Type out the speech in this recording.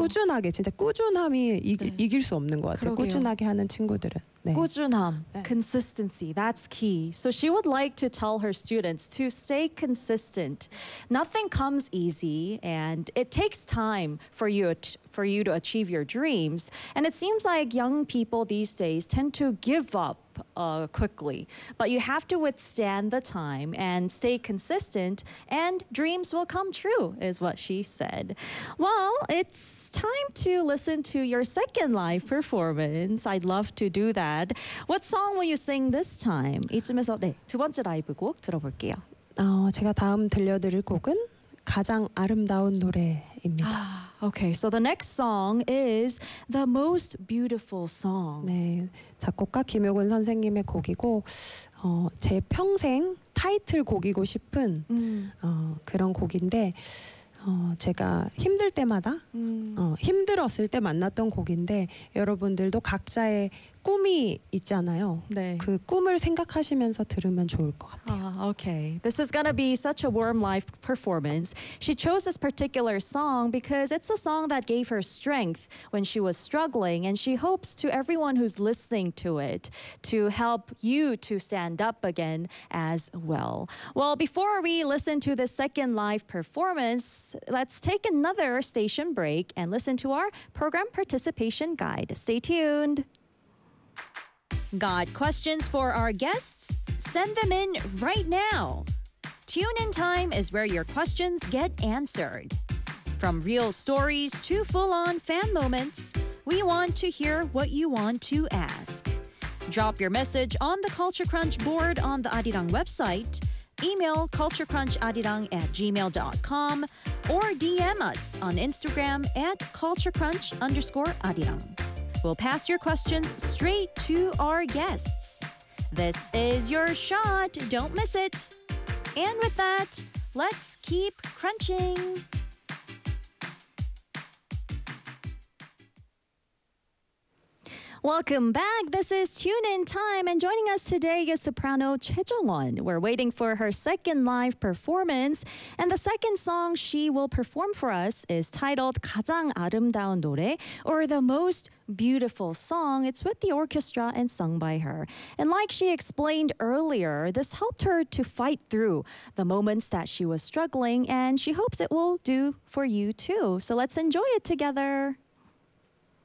꾸준하게 진짜 꾸준함이 이길 수 없는 것 같아요. 그러게요. 꾸준하게 하는 친구들은. 네. 꾸준함, 네. consistency, that's key. So she would like to tell her students to stay consistent. Nothing comes easy and it takes time for you to achieve your dreams. And it seems like young people these days tend to give up quickly. But you have to withstand the time and stay consistent and dreams will come true, is what she said. Well, it's time to listen to your second live performance. I'd love to do that. What song will you sing this time? 이쯤에서 두 번째 라이브 곡 들어볼게요. 제가 다음 들려드릴 곡은 가장 아름다운 노래입니다. Okay, so the next song is The Most Beautiful Song. 네, 작곡가 김효근 선생님의 곡이고 제 평생 타이틀곡이고 싶은 그런 곡인데 제가 힘들 때마다 힘들었을 때 만났던 곡인데 여러분들도 각자의 꿈이 있잖아요. 네. 그 꿈을 생각하시면서 들으면 좋을 것 같아요. Okay. This is gonna be such a warm live performance. She chose this particular song because it's a song that gave her strength when she was struggling, and she hopes to everyone who's listening to it to help you to stand up again as well. Well, before we listen to the second live performance, let's take another station break and listen to our program participation guide. Stay tuned. Got questions for our guests? Send them in right now. Tune in time is where your questions get answered. From real stories to full-on fan moments, we want to hear what you want to ask. Drop your message on the Culture Crunch board on the Arirang website, email culturecruncharirang@gmail.com, or DM us on Instagram at culturecrunch_arirang. We'll pass your questions straight to our guests. This is your shot. Don't miss it. And with that, let's keep crunching. Welcome back. This is Tune In Time, and joining us today is soprano Choi Jong-won. We're waiting for her second live performance, and the second song she will perform for us is titled 가장 아름다운 노래, or The Most Beautiful Song. It's with the orchestra and sung by her. And like she explained earlier, this helped her to fight through the moments that she was struggling, and she hopes it will do for you too. So let's enjoy it together.